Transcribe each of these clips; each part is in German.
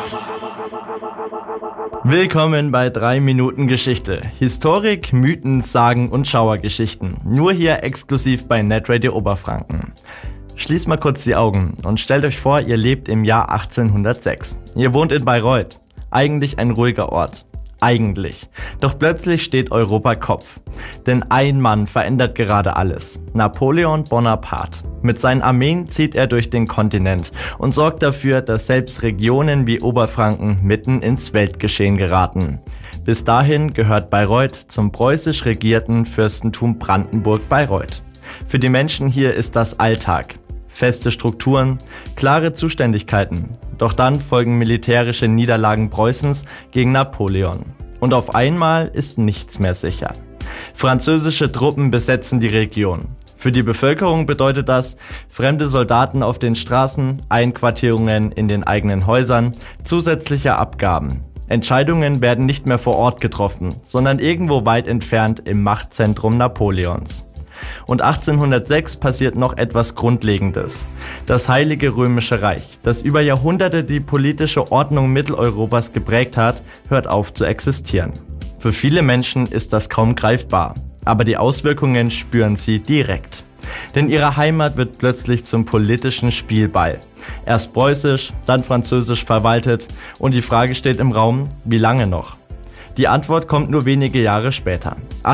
Willkommen bei 3 Minuten Geschichte. Historik, Mythen, Sagen und Schauergeschichten. Nur hier exklusiv bei Netradio Oberfranken. Schließt mal kurz die Augen und stellt euch vor, ihr lebt im Jahr 1806. Ihr wohnt in Bayreuth. Eigentlich ein ruhiger Ort. Eigentlich. Doch plötzlich steht Europa Kopf. Denn ein Mann verändert gerade alles. Napoleon Bonaparte. Mit seinen Armeen zieht er durch den Kontinent und sorgt dafür, dass selbst Regionen wie Oberfranken mitten ins Weltgeschehen geraten. Bis dahin gehört Bayreuth zum preußisch regierten Fürstentum Brandenburg-Bayreuth. Für die Menschen hier ist das Alltag. Feste Strukturen, klare Zuständigkeiten. Doch dann folgen militärische Niederlagen Preußens gegen Napoleon. Und auf einmal ist nichts mehr sicher. Französische Truppen besetzen die Region. Für die Bevölkerung bedeutet das fremde Soldaten auf den Straßen, Einquartierungen in den eigenen Häusern, zusätzliche Abgaben. Entscheidungen werden nicht mehr vor Ort getroffen, sondern irgendwo weit entfernt im Machtzentrum Napoleons. Und 1806 passiert noch etwas Grundlegendes. Das Heilige Römische Reich, das über Jahrhunderte die politische Ordnung Mitteleuropas geprägt hat, hört auf zu existieren. Für viele Menschen ist das kaum greifbar, aber die Auswirkungen spüren sie direkt. Denn ihre Heimat wird plötzlich zum politischen Spielball. Erst preußisch, dann französisch verwaltet und die Frage steht im Raum, wie lange noch? Die Antwort kommt nur wenige Jahre später.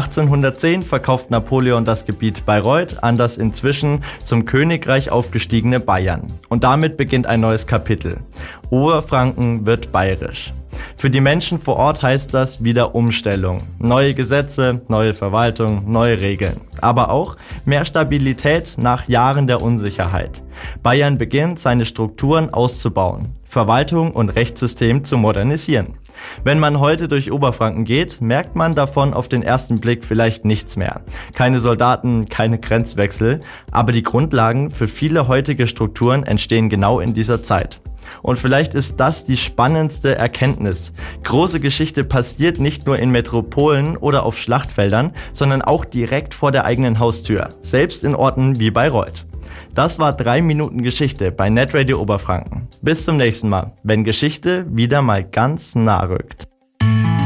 1810 verkauft Napoleon das Gebiet Bayreuth an das inzwischen zum Königreich aufgestiegene Bayern. Und damit beginnt ein neues Kapitel. Oberfranken wird bayerisch. Für die Menschen vor Ort heißt das wieder Umstellung. Neue Gesetze, neue Verwaltung, neue Regeln. Aber auch mehr Stabilität nach Jahren der Unsicherheit. Bayern beginnt, seine Strukturen auszubauen, Verwaltung und Rechtssystem zu modernisieren. Wenn man heute durch Oberfranken geht, merkt man davon auf den ersten Blick vielleicht nichts mehr. Keine Soldaten, keine Grenzwechsel, aber die Grundlagen für viele heutige Strukturen entstehen genau in dieser Zeit. Und vielleicht ist das die spannendste Erkenntnis. Große Geschichte passiert nicht nur in Metropolen oder auf Schlachtfeldern, sondern auch direkt vor der eigenen Haustür, selbst in Orten wie Bayreuth. Das war 3 Minuten Geschichte bei Netradio Oberfranken. Bis zum nächsten Mal, wenn Geschichte wieder mal ganz nah rückt.